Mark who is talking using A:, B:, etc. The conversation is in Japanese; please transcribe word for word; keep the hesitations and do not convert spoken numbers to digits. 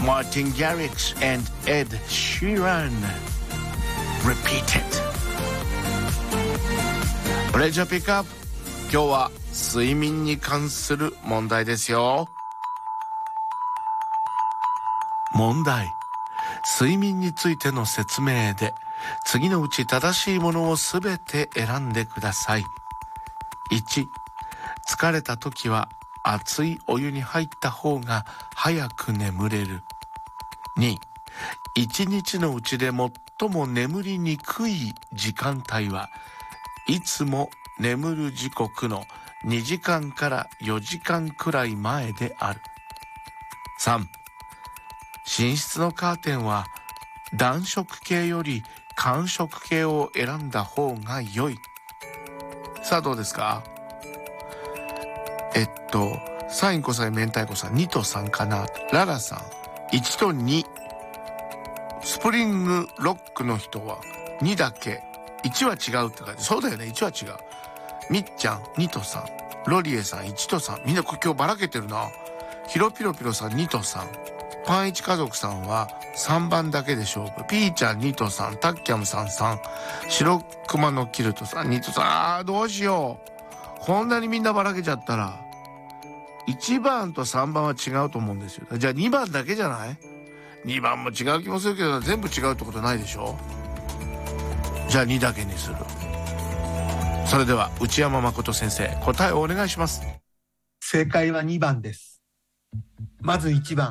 A: Martin Garrix and Ed Sheeran. Repeat it. Pleasure pick up. 今日は睡眠に関する問題ですよ。問題。睡眠についての説明で次のうち正しいものをすべて選んでください。いち、疲れた時は熱いお湯に入った方が早く眠れる。に、一日のうちで最も眠りにくい時間帯はいつも眠る時刻のにじかんからよじかんくらい前である。さん、寝室のカーテンは暖色系より寒色系を選んだ方が良い。さあどうですか？えっとサインコサイン明太子さんにとさんかな。ララさんいちとに。スプリングロックの人はにだけ。いちは違うって感じ。そうだよね、いちは違う。みっちゃんにとさん。ロリエさんいちとさん。みんな今日ばらけてるな。ヒロピロピロさんにとさん。パンイチ家族さんはさんばんだけで勝負。ピーちゃんにとさん。タッキャムさんさん。白熊のキルトさんにとさん。あーどうしよう。こんなにみんなばらけちゃったらいちばんとさんばんは違うと思うんですよ。じゃあにばんだけじゃない？にばんも違う気もするけど全部違うってことないでしょ。じゃあにだけにする。それでは内山誠先生、答えをお願いします。
B: 正解はにばんです。まずいちばん、